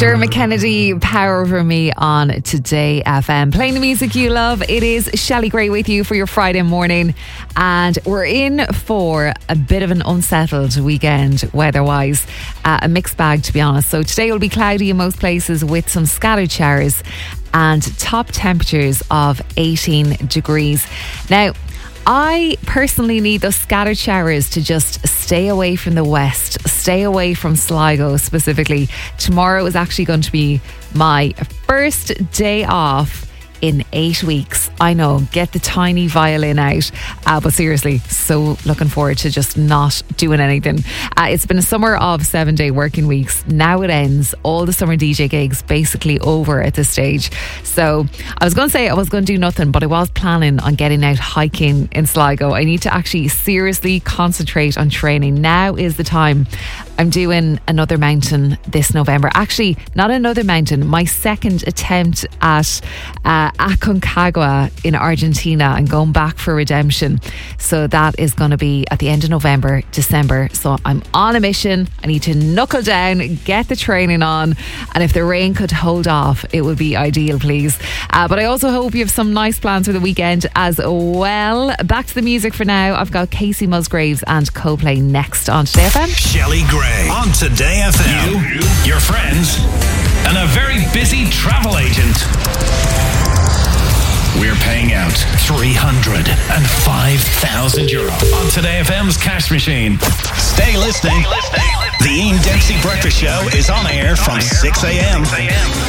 Dermot Kennedy, Power Over Me on Today FM. Playing the music you love. It is Shelley Gray with you for your Friday morning. And we're in for a bit of an unsettled weekend weather-wise. A mixed bag, to be honest. So today will be cloudy in most places with some scattered showers and top temperatures of 18 degrees. Now, I personally need those scattered showers to just stay away from the west, stay away from Sligo specifically. Tomorrow is actually going to be my first day off in 8 weeks. I know, get the tiny violin out. But seriously, so looking forward to just not doing anything. It's been a summer of 7-day working weeks. Now it ends. All the summer DJ gigs basically over at this stage. So I was going to say I was going to do nothing, but I was planning on getting out hiking in Sligo. I need to actually seriously concentrate on training. Now is the time. I'm doing another mountain this November. Actually, not another mountain. My second attempt at Aconcagua in Argentina and going back for redemption. So that is going to be at the end of November, December. So I'm on a mission. I need to knuckle down, get the training on. And if the rain could hold off, it would be ideal, please. But I also hope you have some nice plans for the weekend as well. Back to the music for now. I've got Casey Musgraves and Coldplay next on Today FM. Shelley Gray on Today FM. You, your friends, and a very busy travel agent. We're paying out €305,000 on Today FM's cash machine. Stay listening. The Ian Dempsey Breakfast Show is on air from 6 a.m.